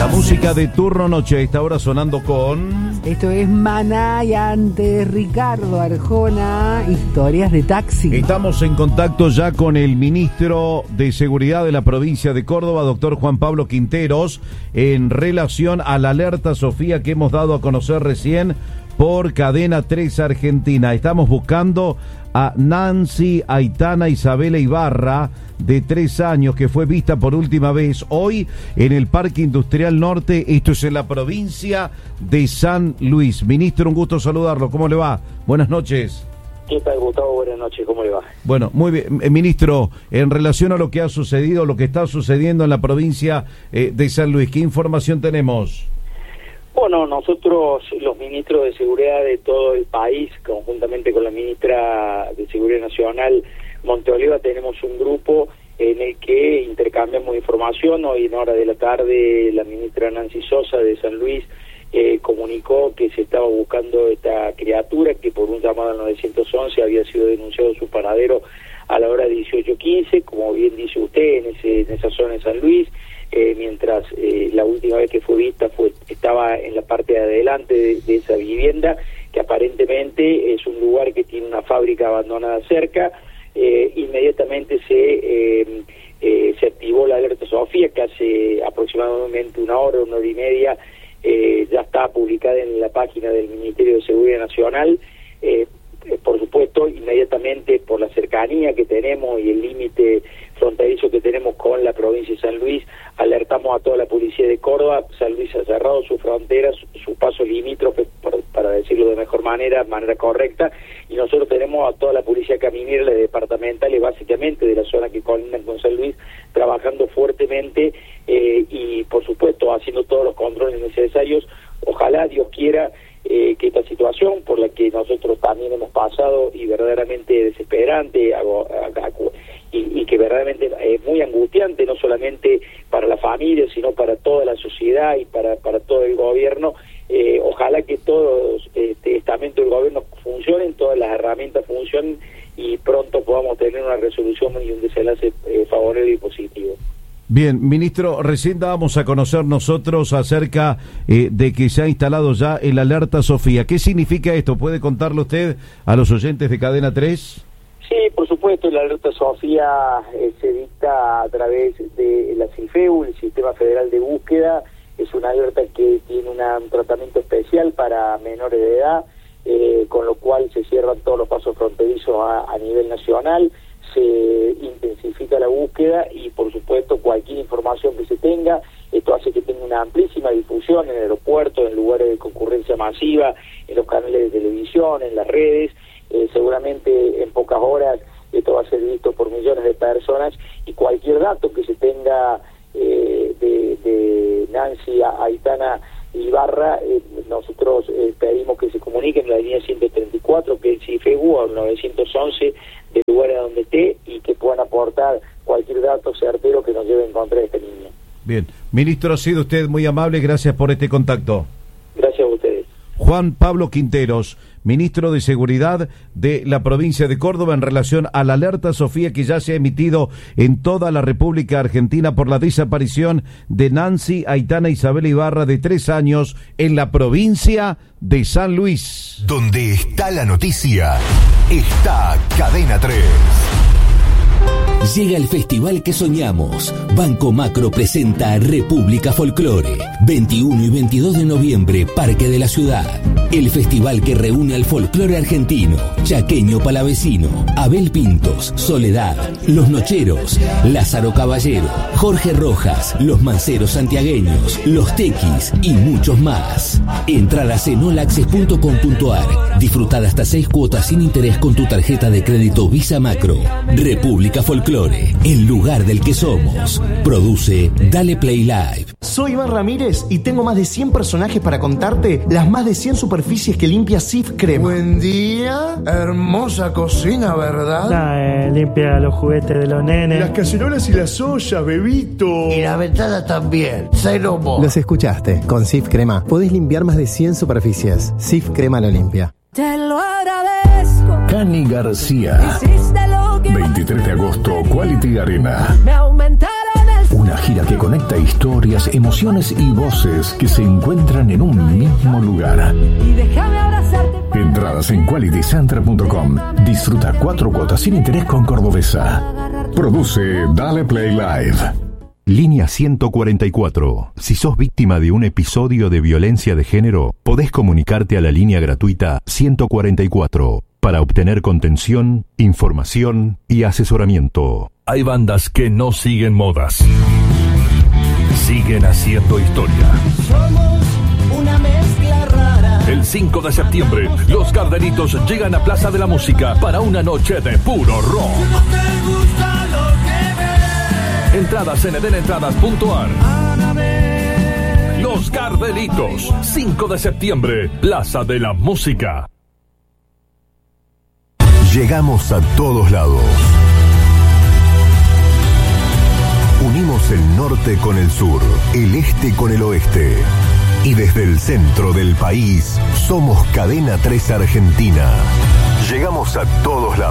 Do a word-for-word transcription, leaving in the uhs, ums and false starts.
La música de Turno Noche a esta hora sonando con... Esto es Maná y antes Ricardo Arjona, Historias de Taxi. Estamos en contacto ya con el ministro de Seguridad de la provincia de Córdoba, doctor Juan Pablo Quinteros, en relación a la alerta Sofía que hemos dado a conocer recién por Cadena tres Argentina. Estamos buscando a Nancy Aitana Isabela Ibarra, de tres años, que fue vista por última vez hoy en el Parque Industrial Norte. Esto es en la provincia de San Luis. Ministro, un gusto saludarlo. ¿Cómo le va? Buenas noches. ¿Qué tal, Gustavo? Buenas noches. ¿Cómo le va? Bueno, muy bien. Eh, ministro, en relación a lo que ha sucedido, lo que está sucediendo en la provincia eh, de San Luis, ¿qué información tenemos? Bueno, nosotros, los ministros de Seguridad de todo el país, conjuntamente con la ministra de Seguridad Nacional, Monteoliva, tenemos un grupo en el que intercambiamos información. Hoy en hora de la tarde la ministra Nancy Sosa de San Luis eh, comunicó que se estaba buscando esta criatura, que por un llamado al nueve once había sido denunciado su paradero a la hora dieciocho quince, como bien dice usted, en, ese, en esa zona de San Luis, eh, mientras eh, la última vez que fue vista fue estaba en la parte de adelante de, de esa vivienda, que aparentemente es un lugar que tiene una fábrica abandonada cerca. Eh, inmediatamente se eh, eh, se activó la alerta Sofía, que hace aproximadamente una hora, una hora y media eh, ya está publicada en la página del Ministerio de Seguridad Nacional. Eh, eh, por supuesto, inmediatamente por la cercanía que tenemos y el límite fronterizo que tenemos con la provincia de San Luis, alertamos a toda la policía de Córdoba. San Luis ha cerrado sus fronteras, su, su paso limítrofe, por, para decirlo de mejor manera, manera correcta, y nosotros tenemos a toda la policía caminera, la departamental, básicamente de la zona que colindan con San Luis, trabajando fuertemente eh, y, por supuesto, haciendo todos los controles necesarios. Ojalá, Dios quiera, eh, que esta situación, por la que nosotros también hemos pasado y verdaderamente desesperante, hago, hago, y, y que verdaderamente es muy angustiante, no solamente para la familia, sino para toda la sociedad y para, para todo el gobierno. Eh, ojalá que todos este estamento del gobierno funcionen, todas las herramientas funcionen y pronto podamos tener una resolución y un desenlace eh, favorable y positivo. Bien, ministro, recién dábamos a conocer nosotros acerca eh, de que se ha instalado ya el alerta Sofía. ¿Qué significa esto? ¿Puede contarlo usted a los oyentes de Cadena tres? Sí, por supuesto, la alerta Sofía eh, se dicta a través de la CIFEU, el Sistema Federal de Búsqueda. Es una alerta que tiene una, un tratamiento especial para menores de edad, eh, con lo cual se cierran todos los pasos fronterizos a, a nivel nacional, se intensifica la búsqueda y, por supuesto, cualquier información que se tenga, esto hace que tenga una amplísima difusión en el aeropuerto, en lugares de concurrencia masiva, en los canales de televisión, en las redes. Eh, seguramente en pocas horas esto va a ser visto por millones de personas y cualquier dato que se tenga eh, de, de Nancy Aitana Ibarra, eh, nosotros eh, pedimos que se comuniquen en la línea ciento treinta y cuatro, que es CIFEU, al nueve once, del lugar a donde esté, y que puedan aportar cualquier dato certero que nos lleve a encontrar a este niño. Bien, ministro, ha sido usted muy amable, gracias por este contacto. Gracias a ustedes. Juan Pablo Quinteros, ministro de Seguridad de la provincia de Córdoba, en relación a la alerta Sofía que ya se ha emitido en toda la República Argentina por la desaparición de Nancy Aitana Isabela Ibarra, de tres años, en la provincia de San Luis. Donde está la noticia, está Cadena tres. Llega el festival que soñamos. Banco Macro presenta República Folclore. veintiuno y veintidós de noviembre, Parque de la Ciudad. El festival que reúne al folclore argentino, chaqueño palavecino, Abel Pintos, Soledad, Los Nocheros, Lázaro Caballero, Jorge Rojas, Los Manceros Santiagueños, Los Tequis y muchos más. Entradas en olaxes punto com punto ar. Disfrutad hasta seis cuotas sin interés con tu tarjeta de crédito Visa Macro. República Folclore, el lugar del que somos. Produce Dale Play Live. Soy Iván Ramírez y tengo más de cien personajes para contarte las más de cien superficies que limpia Sif Crema. Buen día, hermosa cocina, ¿verdad? Nah, eh, limpia los juguetes de los nenes. Las cacerolas y las ollas, bebito. Y la ventana también, cero mo. Los escuchaste, con Sif Crema podés limpiar más de cien superficies. Sif Crema lo limpia. Te lo agradezco. Cani García, veintitrés de agosto, Quality Arena. Me aumentaron el... Una Una gira que conecta historias, emociones y voces que se encuentran en un mismo lugar. Y déjame abrazarte. Entradas en quality center punto com. Disfruta cuatro cuotas sin interés con Cordobesa. Produce Dale Play Live. Línea ciento cuarenta y cuatro. Si sos víctima de un episodio de violencia de género, podés comunicarte a la línea gratuita ciento cuarenta y cuatro para obtener contención, información y asesoramiento. Hay bandas que no siguen modas. Siguen haciendo historia. Somos una mezcla rara. El cinco de septiembre, los Gardelitos llegan a Plaza de la Música para una noche de puro rock. Entradas en edenentradas punto ar. Los Gardelitos, cinco de septiembre, Plaza de la Música. Llegamos a todos lados. Unimos el norte con el sur, el este con el oeste. Y desde el centro del país, somos Cadena tres Argentina. Llegamos a todos lados.